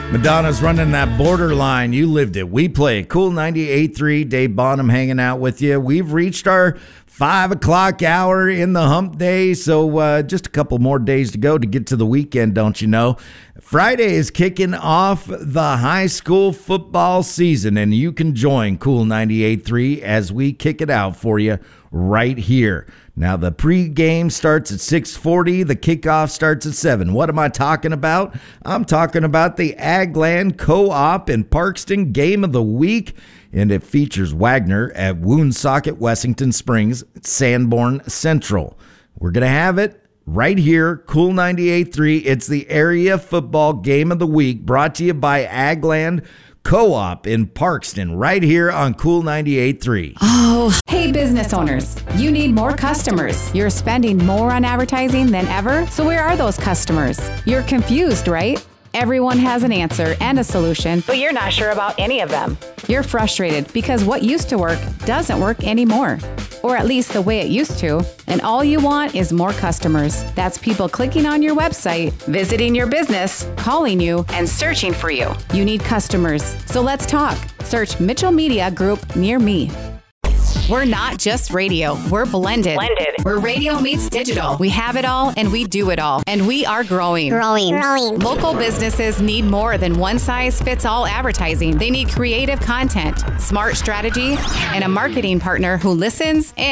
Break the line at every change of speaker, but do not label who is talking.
Madonna's running that borderline. You lived it. We play Cool 98.3. Dave Bonham hanging out with you. We've reached our 5 o'clock hour in the hump day, so just a couple more days to go to get to the weekend, don't you know? Friday is kicking off the high school football season, and you can join Cool 98.3 as we kick it out for you right here. Now, the pregame starts at 6:40. The kickoff starts at 7. What am I talking about? I'm talking about the Agland Co-op in Parkston Game of the Week, and it features Wagner at Woonsocket, Wessington Springs, Sanborn Central. We're going to have it right here, Cool 98.3. It's the Area Football Game of the Week, brought to you by Agland Co-op in Parkston, right here on Cool 98.3.
Oh, hey business owners, you need more customers. You're spending more on advertising than ever, so where are those customers? You're confused, right? Everyone has an answer and a solution, but you're not sure about any of them. You're frustrated because what used to work doesn't work anymore, or at least the way it used to, and all you want is more customers. That's people clicking on your website, visiting your business, calling you, and searching for you. You need customers, so let's talk. Search Mitchell Media Group near me. We're not just radio. We're blended. We're radio meets digital. We have it all and we do it all. And we are growing. Local businesses need more than one-size-fits-all advertising. They need creative content, smart strategy, and a marketing partner who listens and